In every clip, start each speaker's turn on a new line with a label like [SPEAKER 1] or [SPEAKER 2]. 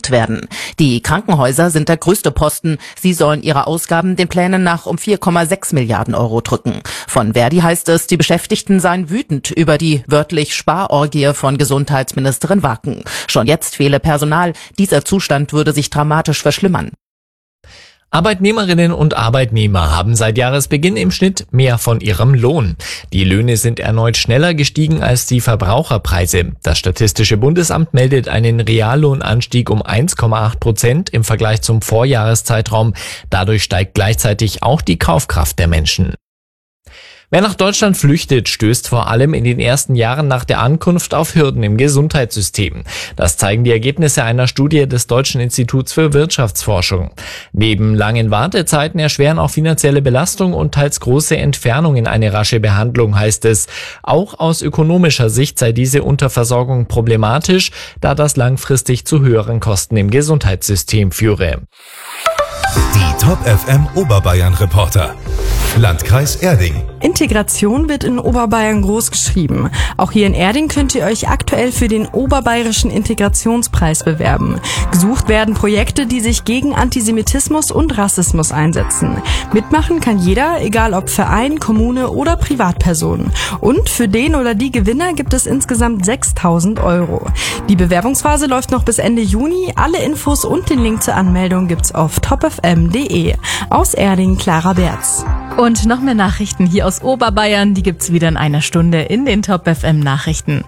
[SPEAKER 1] gesenkt werden. Die Krankenhäuser sind der größte Posten. Sie sollen ihre Ausgaben den Plänen nach um 4,6 Milliarden Euro drücken. Von Verdi heißt es, die Beschäftigten seien wütend über die wörtlich Sparorgie von Gesundheitsministerin Wacken. Schon jetzt fehle Personal. Dieser Zustand würde sich dramatisch verschlimmern.
[SPEAKER 2] Arbeitnehmerinnen und Arbeitnehmer haben seit Jahresbeginn im Schnitt mehr von ihrem Lohn. Die Löhne sind erneut schneller gestiegen als die Verbraucherpreise. Das Statistische Bundesamt meldet einen Reallohnanstieg um 1,8% im Vergleich zum Vorjahreszeitraum. Dadurch steigt gleichzeitig auch die Kaufkraft der Menschen. Wer nach Deutschland flüchtet, stößt vor allem in den ersten Jahren nach der Ankunft auf Hürden im Gesundheitssystem. Das zeigen die Ergebnisse einer Studie des Deutschen Instituts für Wirtschaftsforschung. Neben langen Wartezeiten erschweren auch finanzielle Belastung und teils große Entfernungen eine rasche Behandlung, heißt es. Auch aus ökonomischer Sicht sei diese Unterversorgung problematisch, da das langfristig zu höheren Kosten im Gesundheitssystem führe.
[SPEAKER 3] Die Top FM Oberbayern Reporter. Landkreis Erding.
[SPEAKER 4] Integration wird in Oberbayern groß geschrieben. Auch hier in Erding könnt ihr euch aktuell für den Oberbayerischen Integrationspreis bewerben. Gesucht werden Projekte, die sich gegen Antisemitismus und Rassismus einsetzen. Mitmachen kann jeder, egal ob Verein, Kommune oder Privatperson. Und für den oder die Gewinner gibt es insgesamt 6.000 Euro. Die Bewerbungsphase läuft noch bis Ende Juni. Alle Infos und den Link zur Anmeldung gibt's auf topfm.de. Aus Erding, Clara Berz.
[SPEAKER 5] Und noch mehr Nachrichten hier aus Oberbayern, die gibt's wieder in einer Stunde in den Top FM Nachrichten.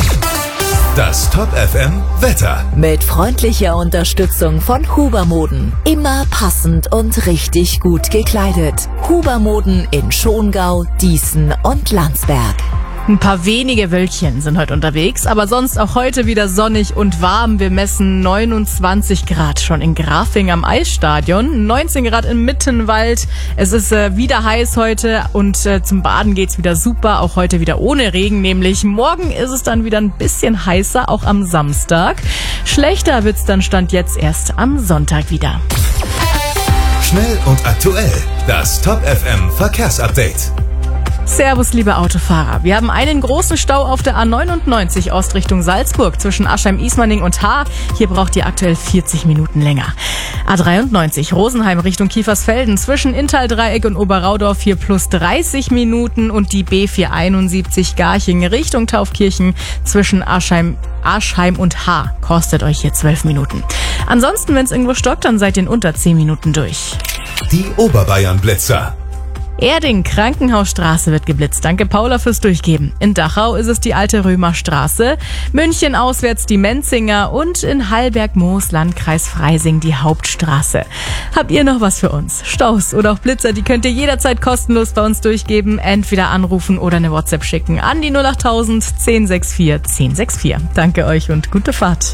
[SPEAKER 3] Das Top FM Wetter.
[SPEAKER 6] Mit freundlicher Unterstützung von Hubermoden. Immer passend und richtig gut gekleidet. Hubermoden in Schongau, Dießen und Landsberg.
[SPEAKER 5] Ein paar wenige Wölkchen sind heute unterwegs, aber sonst auch heute wieder sonnig und warm. Wir messen 29 Grad schon in Grafing am Eisstadion, 19 Grad in Mittenwald. Es ist wieder heiß heute und zum Baden geht's wieder super, auch heute wieder ohne Regen, nämlich morgen ist es dann wieder ein bisschen heißer, auch am Samstag. Schlechter wird's dann Stand jetzt erst am Sonntag wieder.
[SPEAKER 3] Schnell und aktuell, das Top FM Verkehrsupdate.
[SPEAKER 5] Servus, liebe Autofahrer. Wir haben einen großen Stau auf der A99 Ostrichtung Salzburg zwischen Aschheim-Ismaning und Haar. Hier braucht ihr aktuell 40 Minuten länger. A93 Rosenheim Richtung Kiefersfelden zwischen Inntal-Dreieck und Oberraudorf hier plus 30 Minuten und die B471 Garching Richtung Taufkirchen zwischen Aschheim und Haar kostet euch hier 12 Minuten. Ansonsten, wenn es irgendwo stockt, dann seid ihr in unter 10 Minuten durch.
[SPEAKER 3] Die Oberbayern-Blitzer.
[SPEAKER 5] Erding, Krankenhausstraße wird geblitzt. Danke Paula fürs Durchgeben. In Dachau ist es die alte Römerstraße, München auswärts die Menzinger und in Hallberg-Moos, Landkreis Freising, die Hauptstraße. Habt ihr noch was für uns? Staus oder auch Blitzer, die könnt ihr jederzeit kostenlos bei uns durchgeben. Entweder anrufen oder eine WhatsApp schicken an die 08000 1064 1064. Danke euch und gute Fahrt.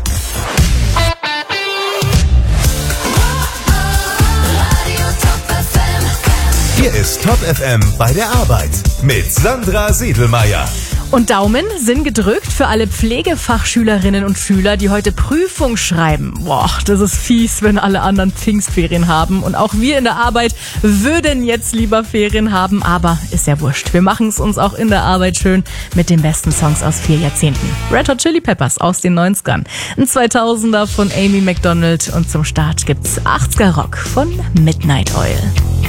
[SPEAKER 3] Hier ist Top FM bei der Arbeit mit Sandra Siedelmeier.
[SPEAKER 5] Und Daumen sind gedrückt für alle Pflegefachschülerinnen und Schüler, die heute Prüfung schreiben. Boah, das ist fies, wenn alle anderen Pfingstferien haben. Und auch wir in der Arbeit würden jetzt lieber Ferien haben, aber ist ja wurscht. Wir machen es uns auch in der Arbeit schön mit den besten Songs aus 4 Jahrzehnten. Red Hot Chili Peppers aus den 90ern. Ein 2000er von Amy Macdonald und zum Start gibt's 80er Rock von Midnight Oil.